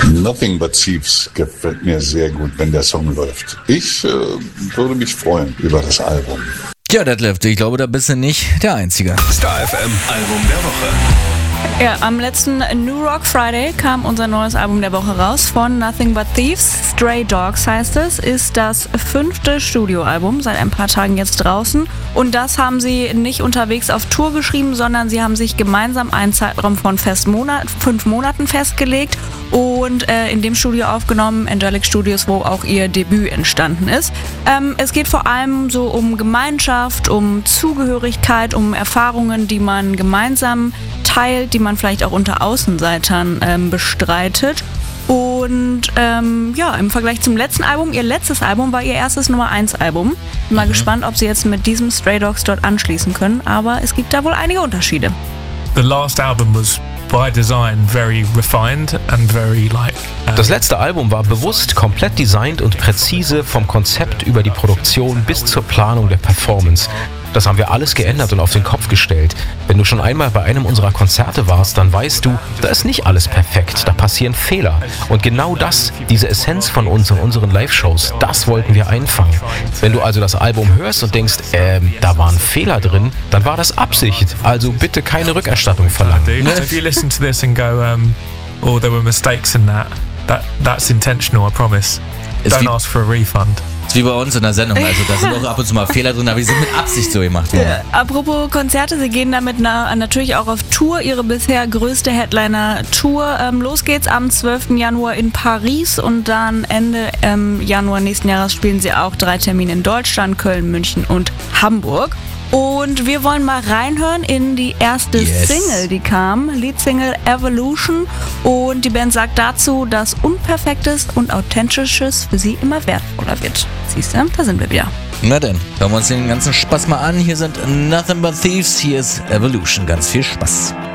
Nothing But Thieves gefällt mir sehr gut, wenn der Song läuft. Ich würde mich freuen über das Album. Ja, Detlef, ich glaube, da bist du nicht der Einzige. Star FM Album der Woche. Ja, am letzten New Rock Friday kam unser neues Album der Woche raus von Nothing But Thieves. Stray Dogs heißt es, ist das 5. Studioalbum, seit ein paar Tagen jetzt draußen. Und das haben sie nicht unterwegs auf Tour geschrieben, sondern sie haben sich gemeinsam einen Zeitraum von 5 Monaten festgelegt und in dem Studio aufgenommen, Angelic Studios, wo auch ihr Debüt entstanden ist. Es geht vor allem so um Gemeinschaft, um Zugehörigkeit, um Erfahrungen, die man gemeinsam teilt, die man vielleicht auch unter Außenseitern bestreitet. Und im Vergleich zum letzten Album, ihr letztes Album war ihr erstes Nummer-1-Album. Bin mal gespannt, ob sie jetzt mit diesem Stray Dogs dort anschließen können, aber es gibt da wohl einige Unterschiede. The last album was by design very refined and very Das letzte Album war bewusst, komplett designt und präzise vom Konzept über die Produktion bis zur Planung der Performance. Das haben wir alles geändert und auf den Kopf gestellt. Wenn du schon einmal bei einem unserer Konzerte warst, dann weißt du, da ist nicht alles perfekt, da passieren Fehler. Und genau das, diese Essenz von uns und unseren Live-Shows, das wollten wir einfangen. Wenn du also das Album hörst und denkst, da waren Fehler drin, dann war das Absicht. Also bitte keine Rückerstattung verlangen. So if you listen to this and go, oh, there were mistakes in that's intentional, I promise. Don't ask for a refund. Ist wie bei uns in der Sendung, also da sind auch ab und zu mal Fehler drin, aber die sind mit Absicht so gemacht worden. Apropos Konzerte, sie gehen damit natürlich auch auf Tour, ihre bisher größte Headliner-Tour. Los geht's am 12. Januar in Paris und dann Ende Januar nächsten Jahres spielen sie auch 3 Termine in Deutschland, Köln, München und Hamburg. Und wir wollen mal reinhören in die erste Single, die kam, Leadsingle Evolution. Und die Band sagt dazu, dass Unperfektes und Authentisches für sie immer wertvoller wird. Siehst du, da sind wir wieder. Na denn, hören wir uns den ganzen Spaß mal an. Hier sind Nothing But Thieves, hier ist Evolution. Ganz viel Spaß.